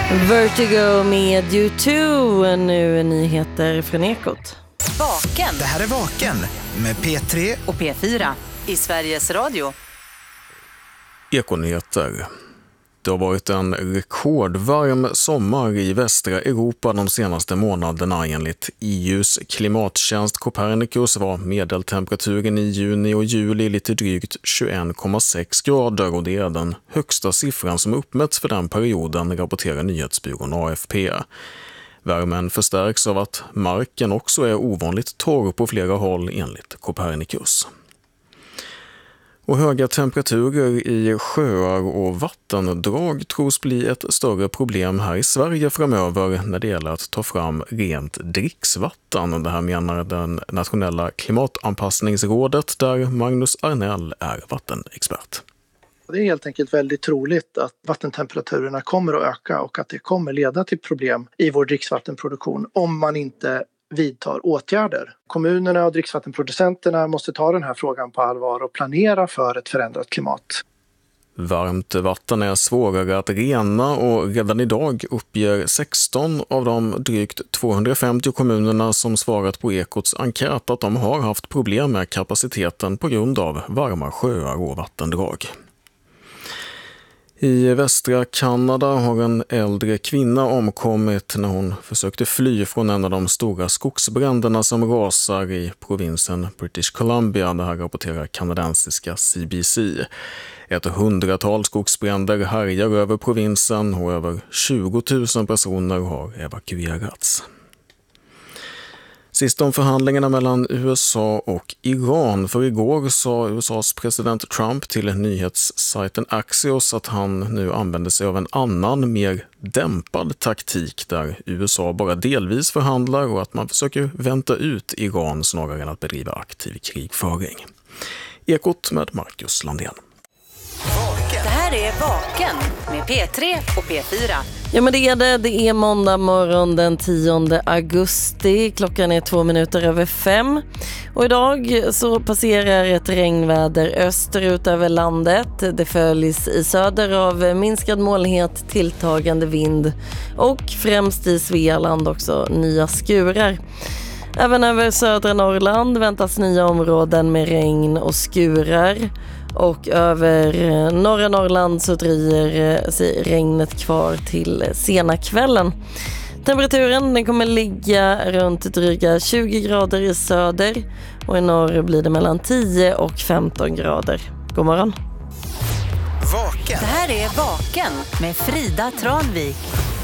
Vertigo med U2. Nu nyheter från Ekot. Vaken. Det här är Vaken med P3 och P4 i Sveriges Radio. Ekonyheter. Det har varit en rekordvarm sommar i västra Europa de senaste månaderna. Enligt EUs klimattjänst Copernicus var medeltemperaturen i juni och juli lite drygt 21,6 grader och det är den högsta siffran som uppmätts för den perioden, rapporterar nyhetsbyrån AFP. Värmen förstärks av att marken också är ovanligt torr på flera håll enligt Copernicus. Och höga temperaturer i sjöar och vattendrag tros bli ett större problem här i Sverige framöver när det gäller att ta fram rent dricksvatten. Det här menar den nationella klimatanpassningsrådet där Magnus Arnell är vattenexpert. Det är helt enkelt väldigt troligt att vattentemperaturerna kommer att öka och att det kommer leda till problem i vår dricksvattenproduktion om man inte vidtar åtgärder. Kommunerna och dricksvattenproducenterna måste ta den här frågan på allvar och planera för ett förändrat klimat. Varmt vatten är svårare att rena och redan idag uppger 16 av de drygt 250 kommunerna som svarat på Ekots enkät att de har haft problem med kapaciteten på grund av varma sjöar och vattendrag. I västra Kanada har en äldre kvinna omkommit när hon försökte fly från en av de stora skogsbränderna som rasar i provinsen British Columbia. Det här rapporterar kanadensiska CBC. Ett 100-tal skogsbränder härjar över provinsen och över 20 000 personer har evakuerats. Sist om förhandlingarna mellan USA och Iran. För igår sa USAs president Trump till nyhetssajten Axios att han nu använder sig av en annan, mer dämpad taktik där USA bara delvis förhandlar och att man försöker vänta ut Iran snarare än att bedriva aktiv krigföring. Ekot med Marcus Landén. Det här är Vaken med P3 och P4. Ja, men det är måndag morgon den 10 augusti. Klockan är 2 minuter över 5. Och idag så passerar ett regnväder österut över landet. Det följs i söder av minskad molnighet, tilltagande vind och främst i Svealand också nya skurar. Även över södra Norrland väntas nya områden med regn och skurar. Och över norra Norrland så dröjer sig regnet kvar till sena kvällen. Temperaturen den kommer ligga runt dryga 20 grader i söder och i norr blir det mellan 10 och 15 grader. God morgon. Vaken. Det här är Vaken med Frida Tranvik.